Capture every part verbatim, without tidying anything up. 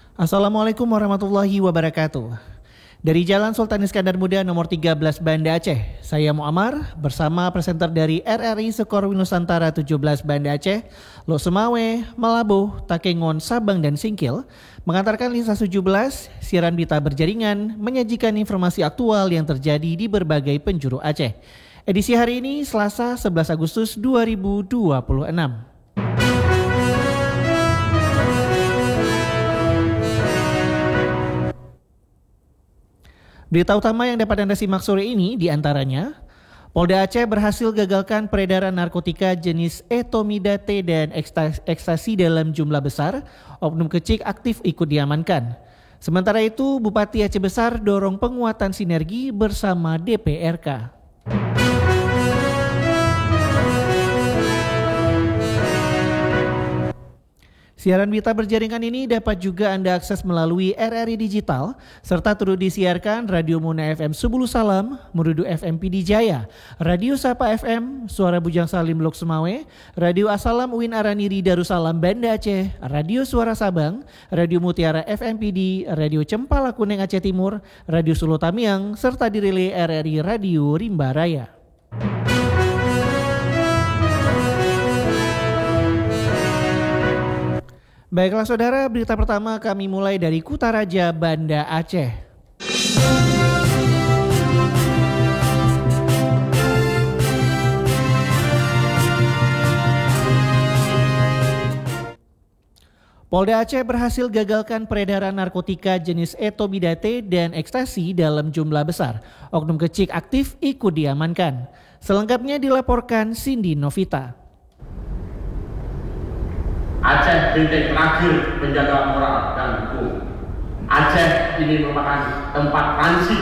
Assalamualaikum warahmatullahi wabarakatuh. Dari Jalan Sultan Iskandar Muda nomor tiga belas Banda Aceh, saya Muammar bersama presenter dari R R I Sekorwi Nusantara tujuh belas Banda Aceh, Lok Semawe, Malabo, Takengon, Sabang dan Singkil mengantarkan Lisa tujuh belas, siaran berita berjaringan menyajikan informasi aktual yang terjadi di berbagai penjuru Aceh. Edisi hari ini Selasa sebelas Agustus dua ribu dua puluh enam. Berita utama yang dapat Anda simak sore ini diantaranya, Polda Aceh berhasil gagalkan peredaran narkotika jenis etomidate dan ekstasi dalam jumlah besar, oknum kecil aktif ikut diamankan. Sementara itu, Bupati Aceh Besar dorong penguatan sinergi bersama D P R K. Siaran berita berjaringan ini dapat juga Anda akses melalui R R I Digital, serta turut disiarkan Radio Muna F M Subulu Salam, Murudu F M P D Jaya, Radio Sapa F M, Suara Bujang Salim Lok Semawe, Radio Asalam Uin Araniri Darussalam Banda Aceh, Radio Suara Sabang, Radio Mutiara F M P D, Radio Cempala Kuning Aceh Timur, Radio Sulu Tamiang, serta dirilai R R I Radio Rimba Raya. Baiklah saudara, berita pertama kami mulai dari Kutaraja, Banda Aceh. Polda Aceh berhasil gagalkan peredaran narkotika jenis etomidate dan ekstasi dalam jumlah besar. Oknum kecil aktif ikut diamankan. Selengkapnya dilaporkan Cindy Novita. Aceh benteng terakhir penjaga moral dan hukum. Aceh ini merupakan tempat transit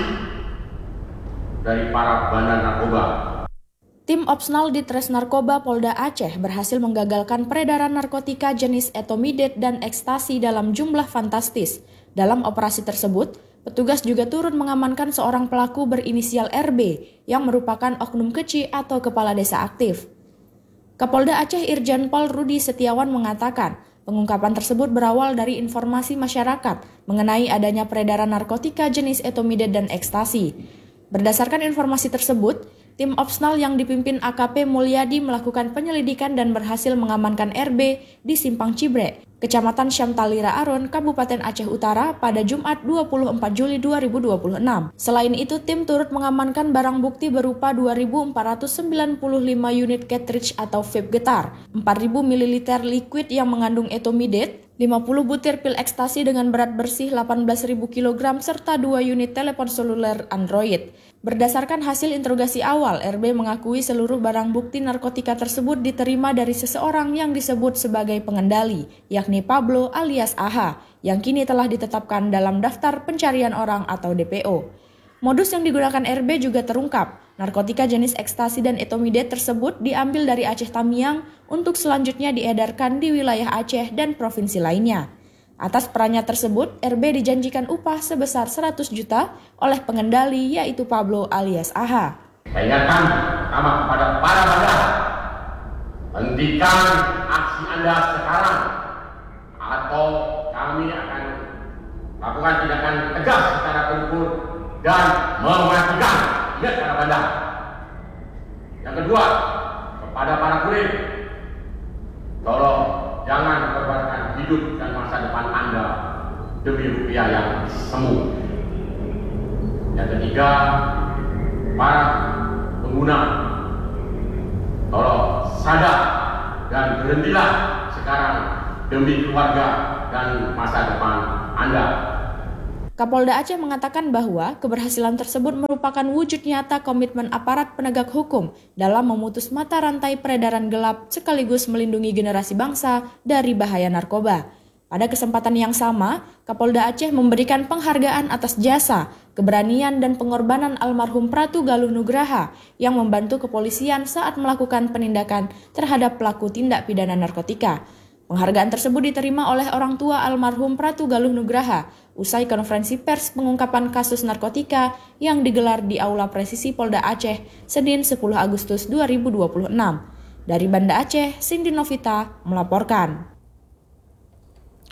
dari para bandar narkoba. Tim Opsnal Ditres Narkoba Polda Aceh berhasil menggagalkan peredaran narkotika jenis etomidate dan ekstasi dalam jumlah fantastis. Dalam operasi tersebut, petugas juga turut mengamankan seorang pelaku berinisial R B yang merupakan oknum kecil atau kepala desa aktif. Kapolda Aceh Irjen Pol Rudi Setiawan mengatakan, pengungkapan tersebut berawal dari informasi masyarakat mengenai adanya peredaran narkotika jenis etomidate dan ekstasi. Berdasarkan informasi tersebut, tim Opsnal yang dipimpin A K P Mulyadi melakukan penyelidikan dan berhasil mengamankan R B di Simpang Cibre, Kecamatan Syamtalira Aron, Kabupaten Aceh Utara pada Jumat dua puluh empat Juli dua ribu dua puluh enam. Selain itu, tim turut mengamankan barang bukti berupa dua ribu empat ratus sembilan puluh lima unit cartridge atau vape getar, empat ribu mililiter liquid yang mengandung etomidate, lima puluh butir pil ekstasi dengan berat bersih delapan belas ribu kilogram, serta dua unit telepon seluler Android. Berdasarkan hasil interogasi awal, R B mengakui seluruh barang bukti narkotika tersebut diterima dari seseorang yang disebut sebagai pengendali, yakni Pablo alias A H, yang kini telah ditetapkan dalam daftar pencarian orang atau D P O. Modus yang digunakan R B juga terungkap. Narkotika jenis ekstasi dan etomidate tersebut diambil dari Aceh Tamiang untuk selanjutnya diedarkan di wilayah Aceh dan provinsi lainnya. Atas perannya tersebut, R B dijanjikan upah sebesar seratus juta oleh pengendali yaitu Pablo alias A H. Saya ingatkan pertama kepada para bandar, hentikan aksi Anda sekarang atau kami akan lakukan tindakan tegas secara terukur dan mematikan. Lihat para bandar. Yang kedua, kepada para kurir, tolong jangan mengorbankan hidup dan masa depan Anda demi rupiah yang semu. Yang ketiga, para pengguna, tolong sadar dan berhentilah sekarang demi keluarga dan masa depan Anda. Kapolda Aceh mengatakan bahwa keberhasilan tersebut merupakan wujud nyata komitmen aparat penegak hukum dalam memutus mata rantai peredaran gelap sekaligus melindungi generasi bangsa dari bahaya narkoba. Pada kesempatan yang sama, Kapolda Aceh memberikan penghargaan atas jasa, keberanian dan pengorbanan almarhum Pratu Galuh Nugraha yang membantu kepolisian saat melakukan penindakan terhadap pelaku tindak pidana narkotika. Penghargaan tersebut diterima oleh orang tua almarhum Pratu Galuh Nugraha usai konferensi pers pengungkapan kasus narkotika yang digelar di Aula Presisi Polda Aceh Senin sepuluh Agustus dua ribu dua puluh enam. Dari Banda Aceh, Cindy Novita melaporkan.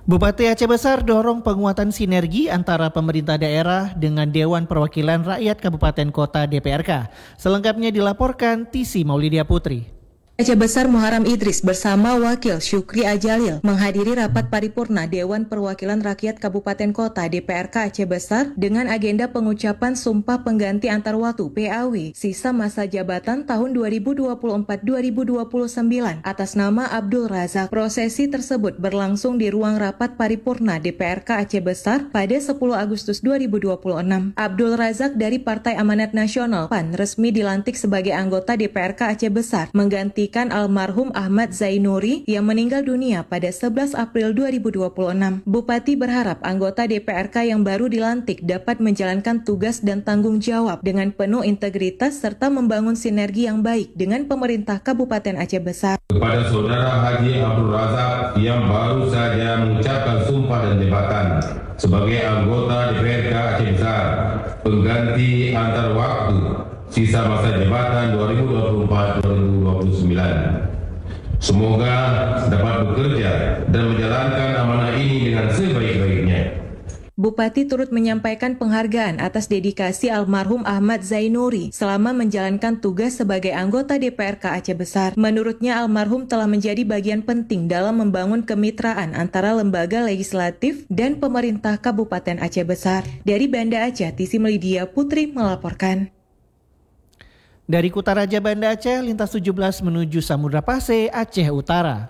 Bupati Aceh Besar dorong penguatan sinergi antara pemerintah daerah dengan Dewan Perwakilan Rakyat Kabupaten Kota D P R K. Selengkapnya dilaporkan Tisi Maulidia Putri. Aceh Besar Muharram Idris bersama Wakil Syukri Ajalil menghadiri rapat paripurna Dewan Perwakilan Rakyat Kabupaten Kota D P R K Aceh Besar dengan agenda pengucapan Sumpah Pengganti Antar Waktu P A W sisa masa jabatan tahun dua ribu dua puluh empat sampai dua ribu dua puluh sembilan atas nama Abdul Razak. Prosesi tersebut berlangsung di ruang rapat paripurna D P R K Aceh Besar pada sepuluh Agustus dua ribu dua puluh enam. Abdul Razak dari Partai Amanat Nasional P A N resmi dilantik sebagai anggota D P R K Aceh Besar mengganti almarhum Ahmad Zainuri yang meninggal dunia pada sebelas April dua ribu dua puluh enam. Bupati berharap anggota D P R K yang baru dilantik dapat menjalankan tugas dan tanggung jawab dengan penuh integritas serta membangun sinergi yang baik dengan pemerintah Kabupaten Aceh Besar. Kepada Saudara Haji Abdul Razak yang baru saja mengucapkan sumpah dan jabatan sebagai anggota D P R K Aceh Besar, pengganti antar waktu sisa masa jabatan dua ribu dua puluh empat sampai dua ribu dua puluh sembilan. Semoga dapat bekerja dan menjalankan amanah ini dengan sebaik-baiknya. Bupati turut menyampaikan penghargaan atas dedikasi almarhum Ahmad Zainuri selama menjalankan tugas sebagai anggota D P R K Aceh Besar. Menurutnya almarhum telah menjadi bagian penting dalam membangun kemitraan antara lembaga legislatif dan pemerintah Kabupaten Aceh Besar. Dari Banda Aceh, Tisi Maulidia Putri melaporkan. Dari Kutaraja Banda Aceh, lintas tujuh belas menuju Samudra Pase, Aceh Utara.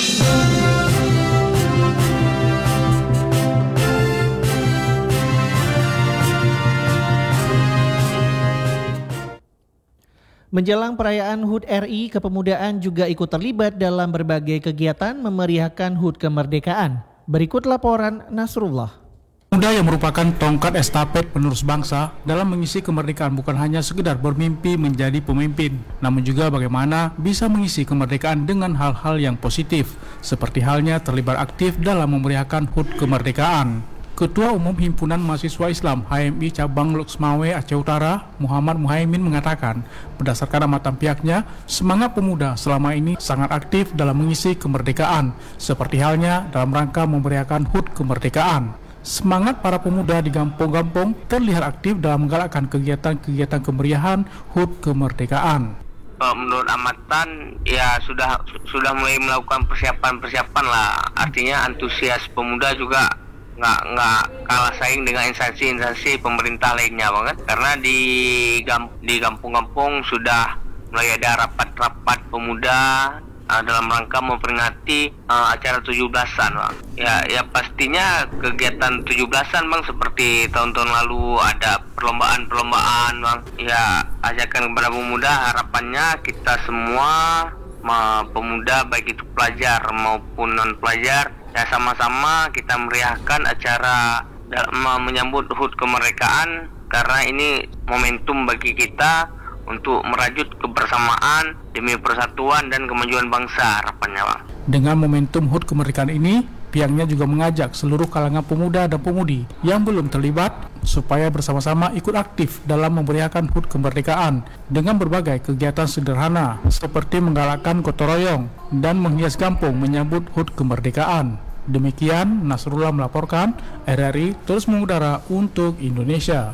Menjelang perayaan H U D R I, kepemudaan juga ikut terlibat dalam berbagai kegiatan memeriahkan H U D kemerdekaan. Berikut laporan Nasrullah. Pemuda yang merupakan tongkat estafet penerus bangsa dalam mengisi kemerdekaan bukan hanya sekedar bermimpi menjadi pemimpin, namun juga bagaimana bisa mengisi kemerdekaan dengan hal-hal yang positif, seperti halnya terlibat aktif dalam memeriahkan H U D kemerdekaan. Ketua Umum Himpunan Mahasiswa Islam H M I Cabang Loksmawe Aceh Utara, Muhammad Muhaimin mengatakan, berdasarkan amatan pihaknya, semangat pemuda selama ini sangat aktif dalam mengisi kemerdekaan, seperti halnya dalam rangka memeriahkan H U D kemerdekaan. Semangat para pemuda di kampung-kampung terlihat aktif dalam menggalakkan kegiatan-kegiatan kemeriahan H U D kemerdekaan. Menurut amatan ya sudah sudah mulai melakukan persiapan-persiapan lah. Artinya antusias pemuda juga nggak nggak kalah saing dengan instansi-instansi pemerintah lainnya banget. Karena di di kampung-kampung sudah mulai ada rapat-rapat pemuda Uh, dalam rangka memperingati uh, acara tujuh belasan, Bang. Ya, ya pastinya kegiatan tujuh belasan, Bang, seperti tahun-tahun lalu ada perlombaan-perlombaan, Bang. Ya, ajakan kepada pemuda, harapannya kita semua ma, pemuda baik itu pelajar maupun non-pelajar, ya sama-sama kita meriahkan acara dalam menyambut H U D kemerdekaan, karena ini momentum bagi kita untuk merajut kebersamaan demi persatuan dan kemajuan bangsa, harapannya, Pak. Dengan momentum H U D kemerdekaan ini, pihaknya juga mengajak seluruh kalangan pemuda dan pemudi yang belum terlibat supaya bersama-sama ikut aktif dalam memeriahkan H U D kemerdekaan dengan berbagai kegiatan sederhana seperti menggalakkan gotong royong dan menghias kampung menyambut H U D kemerdekaan. Demikian Nasrullah melaporkan, R R I terus mengudara untuk Indonesia.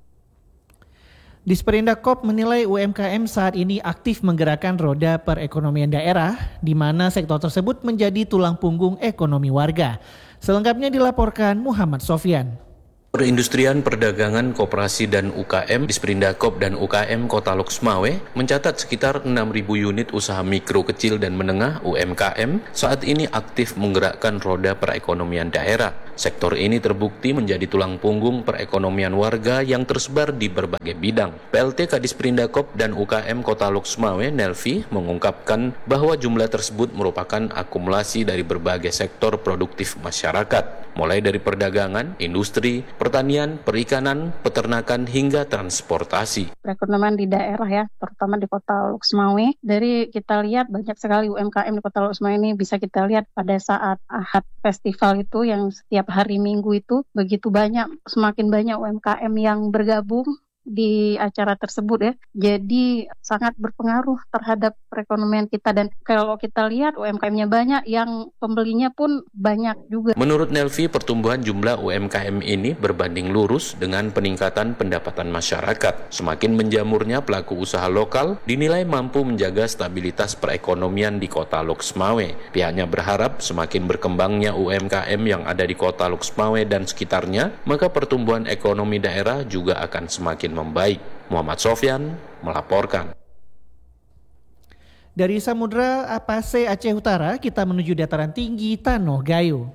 Disperindak.Kop menilai U M K M saat ini aktif menggerakkan roda perekonomian daerah, di mana sektor tersebut menjadi tulang punggung ekonomi warga. Selengkapnya dilaporkan Muhammad Sofyan. Perindustrian, Perdagangan, Koperasi dan U K M, Disperindak.Kop dan U K M Kota Loksmawe mencatat sekitar enam ribu unit usaha mikro, kecil dan menengah U M K M saat ini aktif menggerakkan roda perekonomian daerah. Sektor ini terbukti menjadi tulang punggung perekonomian warga yang tersebar di berbagai bidang. P L T Kadisperindak.Kop dan U K M Kota Loksmawe, Nelvi, mengungkapkan bahwa jumlah tersebut merupakan akumulasi dari berbagai sektor produktif masyarakat, mulai dari perdagangan, industri, pertanian, perikanan, peternakan, hingga transportasi. Perekonomian di daerah ya, terutama di Kota Loksmawe. Dari kita lihat banyak sekali U M K M di Kota Loksmawe ini, bisa kita lihat pada saat Ahad Festival itu yang setiap hari Minggu itu begitu banyak, semakin banyak U M K M yang bergabung di acara tersebut ya. Jadi sangat berpengaruh terhadap perekonomian kita, dan kalau kita lihat U M K M-nya banyak, yang pembelinya pun banyak juga. Menurut Nelvi, pertumbuhan jumlah U M K M ini berbanding lurus dengan peningkatan pendapatan masyarakat. Semakin menjamurnya pelaku usaha lokal dinilai mampu menjaga stabilitas perekonomian di Kota Loksmawe. Pihaknya berharap semakin berkembangnya U M K M yang ada di Kota Loksmawe dan sekitarnya, maka pertumbuhan ekonomi daerah juga akan semakin membaik. Muhammad Sofyan melaporkan. Dari Samudra Apase Aceh Utara, kita menuju dataran tinggi Tanoh Gayo.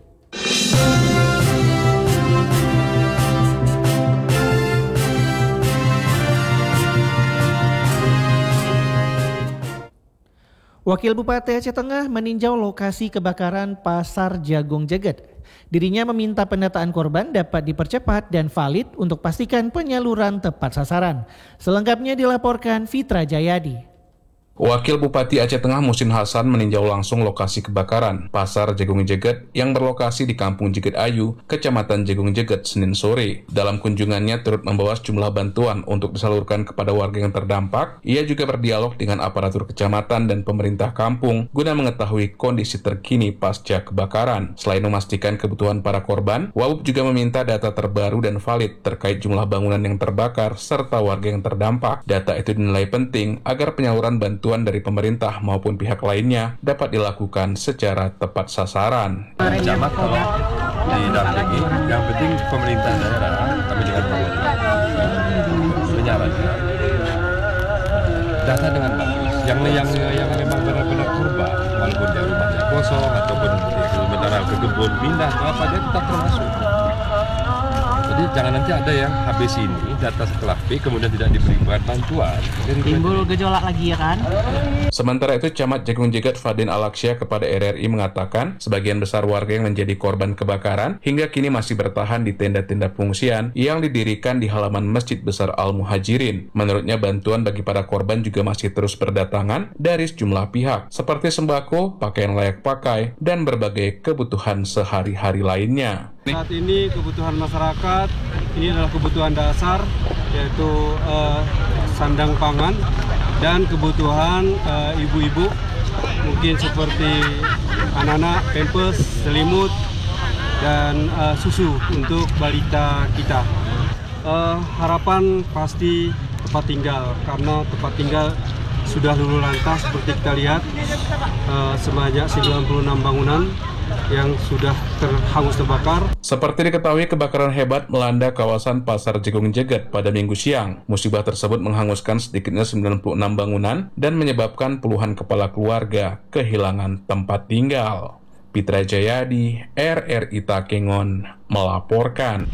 Wakil Bupati Aceh Tengah meninjau lokasi kebakaran Pasar Jagung Jeget. Dirinya meminta pendataan korban dapat dipercepat dan valid untuk pastikan penyaluran tepat sasaran. Selengkapnya dilaporkan Fitra Jayadi. Wakil Bupati Aceh Tengah Musin Hasan meninjau langsung lokasi kebakaran Pasar Jagung Jeget yang berlokasi di Kampung Jeget Ayu, Kecamatan Jagung Jeget, Senin sore. Dalam kunjungannya turut membawa sejumlah bantuan untuk disalurkan kepada warga yang terdampak. Ia juga berdialog dengan aparatur kecamatan dan pemerintah kampung guna mengetahui kondisi terkini pasca kebakaran. Selain memastikan kebutuhan para korban, Wabub juga meminta data terbaru dan valid terkait jumlah bangunan yang terbakar serta warga yang terdampak. Data itu dinilai penting agar penyaluran bantuan Bantuan dari pemerintah maupun pihak lainnya dapat dilakukan secara tepat sasaran. Camat kalau didampingi, yang penting pemerintah daerah kami dengan pemerintah menyarankan data dengan bagus. Yang yang yang memang benar-benar korban, walaupun dia rumahnya kosong ataupun dia benar ke kebun pindah atau apa, dia tetap termasuk. Jadi jangan nanti ada yang habis ini data setelah P kemudian tidak diberikan bantuan. Timbul gejolak lagi ya kan? Sementara itu Camat Jagung Jeget Fadin Alaksya kepada R R I mengatakan sebagian besar warga yang menjadi korban kebakaran hingga kini masih bertahan di tenda-tenda pengungsian yang didirikan di halaman Masjid Besar Al-Muhajirin. Menurutnya bantuan bagi para korban juga masih terus berdatangan dari sejumlah pihak seperti sembako, pakaian layak pakai, dan berbagai kebutuhan sehari-hari lainnya. Saat ini kebutuhan masyarakat ini adalah kebutuhan dasar, yaitu uh, sandang pangan dan kebutuhan uh, ibu-ibu, mungkin seperti anak-anak, pampers, selimut, dan uh, susu untuk balita kita. Uh, harapan pasti tempat tinggal, karena tempat tinggal sudah luluh lantas seperti kita lihat, uh, sebanyak sembilan puluh enam bangunan yang sudah terhangus terbakar. Seperti diketahui, kebakaran hebat melanda kawasan Pasar Jagung Jeget pada Minggu siang. Musibah tersebut menghanguskan sedikitnya sembilan puluh enam bangunan dan menyebabkan puluhan kepala keluarga kehilangan tempat tinggal. Fitra Jayadi, R R I Takengon melaporkan.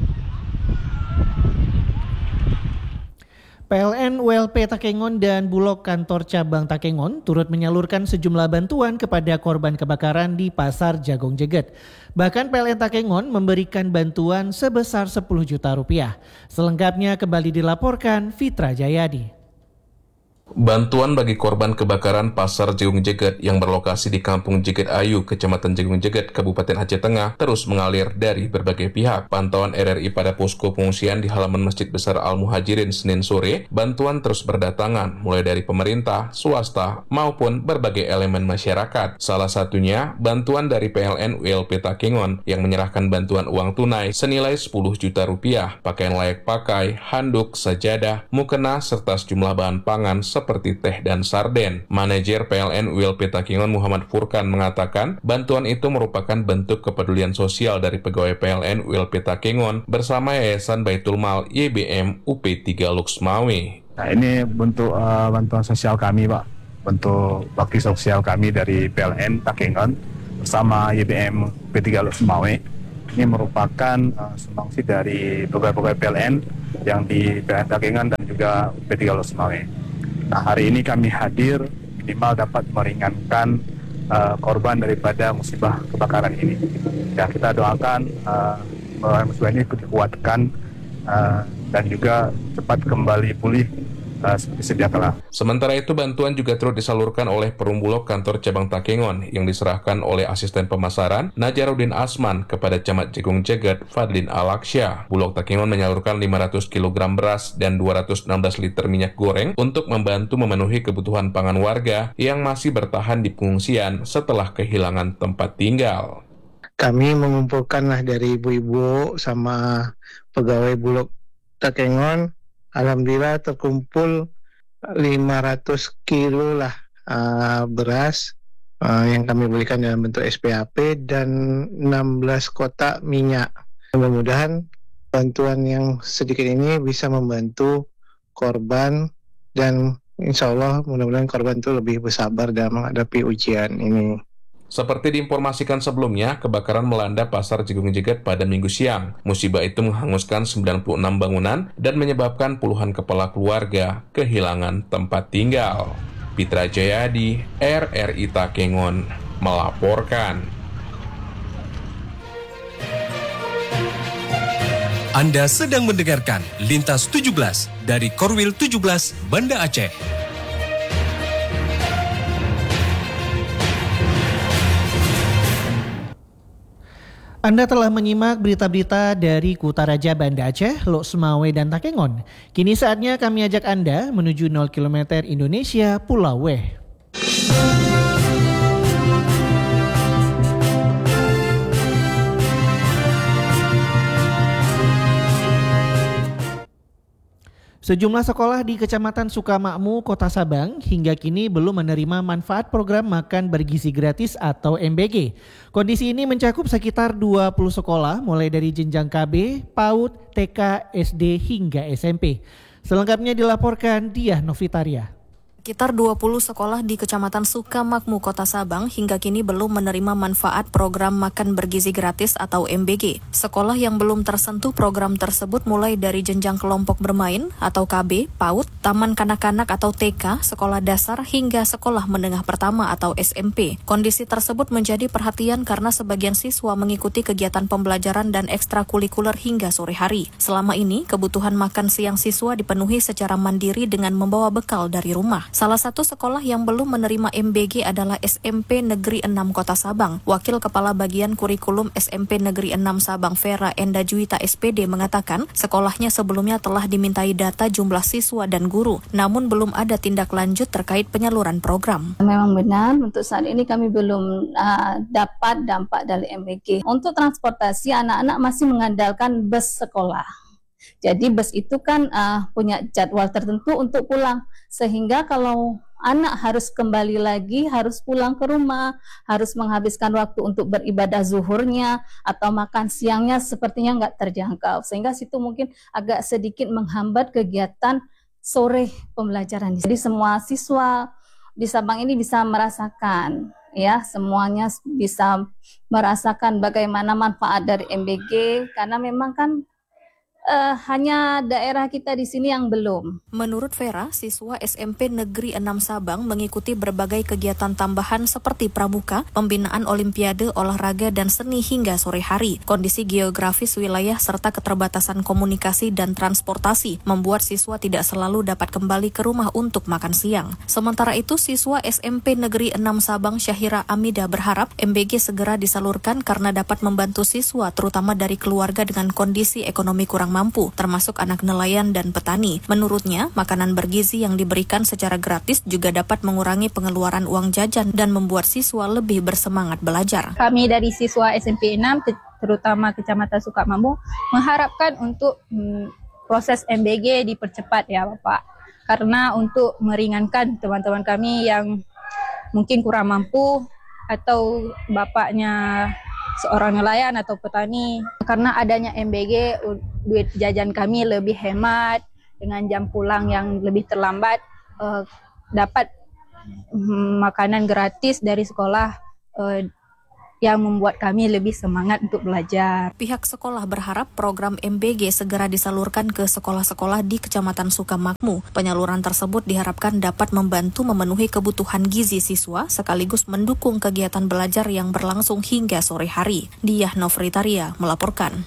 P L N U L P Takengon dan Bulog Kantor Cabang Takengon turut menyalurkan sejumlah bantuan kepada korban kebakaran di Pasar Jagung Jeget. Bahkan P L N Takengon memberikan bantuan sebesar sepuluh juta rupiah. Selengkapnya kembali dilaporkan Fitra Jayadi. Bantuan bagi korban kebakaran Pasar Jagung Jeget yang berlokasi di Kampung Jeget Ayu, Kecamatan Jagung Jeget, Kabupaten Aceh Tengah terus mengalir dari berbagai pihak. Pantauan R R I pada posko pengungsian di halaman Masjid Besar Al-Muhajirin Senin sore, bantuan terus berdatangan mulai dari pemerintah, swasta, maupun berbagai elemen masyarakat. Salah satunya bantuan dari P L N U L P Takengon yang menyerahkan bantuan uang tunai senilai sepuluh juta rupiah, pakaian layak pakai, handuk, sajadah, mukena, serta sejumlah bahan pangan seperti teh dan sarden. Manajer P L N U L P Takengon Muhammad Furkan mengatakan bantuan itu merupakan bentuk kepedulian sosial dari pegawai P L N U L P Takengon bersama Yayasan Baitul Mal Y B M U P tiga Loksmawe. Nah, ini bentuk uh, bantuan sosial kami, Pak. Bentuk bakti sosial kami dari P L N Takengon bersama Y B M U P tiga Loksmawe. Ini merupakan uh, sumbangsi dari pegawai-pegawai P L N yang di P L N Takengon dan juga U P tiga Loksmawe. Nah, hari ini kami hadir minimal dapat meringankan uh, korban daripada musibah kebakaran ini. Ya, kita doakan uh, bahwa musibah ini dikuatkan uh, dan juga cepat kembali pulih uh, seperti sedia kala. Sementara itu, bantuan juga turut disalurkan oleh Perumbulok Kantor Cabang Takengon yang diserahkan oleh Asisten Pemasaran Najaruddin Asman kepada Camat Jegung Jeget Fadlin Alaksya. Bulog Takengon menyalurkan lima ratus kilogram beras dan dua ratus enam belas liter minyak goreng untuk membantu memenuhi kebutuhan pangan warga yang masih bertahan di pengungsian setelah kehilangan tempat tinggal. Kami mengumpulkanlah dari ibu-ibu sama pegawai Bulog Takengon. Alhamdulillah terkumpul lima ratus kilo lah uh, beras uh, yang kami belikan dalam bentuk S P H P dan enam belas kotak minyak. Mudah-mudahan bantuan yang sedikit ini bisa membantu korban dan insya Allah mudah-mudahan korban itu lebih bersabar dalam menghadapi ujian ini. Seperti diinformasikan sebelumnya, kebakaran melanda Pasar Jegung Jeget pada Minggu siang. Musibah itu menghanguskan sembilan puluh enam bangunan dan menyebabkan puluhan kepala keluarga kehilangan tempat tinggal. Pitra Jayadi, R R I Takengon, melaporkan. Anda sedang mendengarkan Lintas tujuh belas dari Korwil tujuh belas Banda Aceh. Anda telah menyimak berita-berita dari Kutaraja Banda Aceh, Lok Semawe dan Takengon. Kini saatnya kami ajak Anda menuju nol kilometer Indonesia Pulau Weh. Sejumlah sekolah di Kecamatan Sukamakmu, Kota Sabang hingga kini belum menerima manfaat program makan bergizi gratis atau M B G. Kondisi ini mencakup sekitar dua puluh sekolah mulai dari jenjang K B, PAUD, T K, S D hingga S M P. Selengkapnya dilaporkan Diah Novitaria. Sekitar dua puluh sekolah di Kecamatan Sukamakmu, Kota Sabang hingga kini belum menerima manfaat program makan bergizi gratis atau M B G. Sekolah yang belum tersentuh program tersebut mulai dari jenjang kelompok bermain atau K B, PAUD, taman kanak-kanak atau T K, sekolah dasar hingga sekolah menengah pertama atau S M P. Kondisi tersebut menjadi perhatian karena sebagian siswa mengikuti kegiatan pembelajaran dan ekstrakurikuler hingga sore hari. Selama ini, kebutuhan makan siang siswa dipenuhi secara mandiri dengan membawa bekal dari rumah. Salah satu sekolah yang belum menerima M B G adalah S M P Negeri enam Kota Sabang. Wakil Kepala Bagian Kurikulum S M P Negeri enam Sabang Vera Enda Juwita S P D mengatakan sekolahnya sebelumnya telah dimintai data jumlah siswa dan guru, namun belum ada tindak lanjut terkait penyaluran program. Memang benar, untuk saat ini kami belum uh, dapat dampak dari M B G. Untuk transportasi, anak-anak masih mengandalkan bus sekolah. Jadi bus itu kan uh, punya jadwal tertentu untuk pulang, sehingga kalau anak harus kembali lagi, harus pulang ke rumah, harus menghabiskan waktu untuk beribadah zuhurnya atau makan siangnya sepertinya nggak terjangkau, sehingga situ mungkin agak sedikit menghambat kegiatan sore pembelajaran. Jadi semua siswa di Sabang ini bisa merasakan, ya semuanya bisa merasakan bagaimana manfaat dari M B G, karena memang kan Uh, hanya daerah kita di sini yang belum. Menurut Vera, siswa S M P Negeri enam Sabang mengikuti berbagai kegiatan tambahan seperti pramuka, pembinaan olimpiade, olahraga, dan seni hingga sore hari. Kondisi geografis wilayah serta keterbatasan komunikasi dan transportasi membuat siswa tidak selalu dapat kembali ke rumah untuk makan siang. Sementara itu, siswa S M P Negeri enam Sabang Syahira Amida berharap M B G segera disalurkan karena dapat membantu siswa terutama dari keluarga dengan kondisi ekonomi kurang mampu, termasuk anak nelayan dan petani. Menurutnya, makanan bergizi yang diberikan secara gratis juga dapat mengurangi pengeluaran uang jajan dan membuat siswa lebih bersemangat belajar. Kami dari siswa S M P enam, terutama Kecamatan Sukamakmu, mengharapkan untuk hmm, proses M B G dipercepat ya Bapak. Karena untuk meringankan teman-teman kami yang mungkin kurang mampu atau bapaknya seorang nelayan atau petani. Karena adanya M B G, duit jajan kami lebih hemat, dengan jam pulang yang lebih terlambat, eh, dapat mm, makanan gratis dari sekolah eh, yang membuat kami lebih semangat untuk belajar. Pihak sekolah berharap program M B G segera disalurkan ke sekolah-sekolah di Kecamatan Sukamakmu. Penyaluran tersebut diharapkan dapat membantu memenuhi kebutuhan gizi siswa sekaligus mendukung kegiatan belajar yang berlangsung hingga sore hari. Diah Novitaria melaporkan.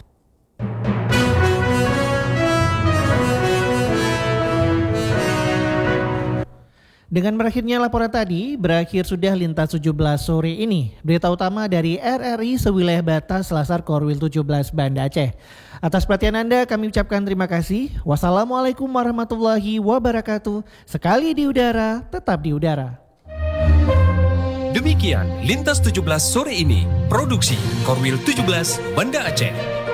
Dengan berakhirnya laporan tadi, berakhir sudah Lintas tujuh belas sore ini. Berita utama dari R R I sewilayah batas Selasar Korwil tujuh belas Banda Aceh. Atas perhatian Anda kami ucapkan terima kasih. Wassalamualaikum warahmatullahi wabarakatuh. Sekali di udara, tetap di udara. Demikian Lintas tujuh belas sore ini, produksi Korwil tujuh belas Banda Aceh.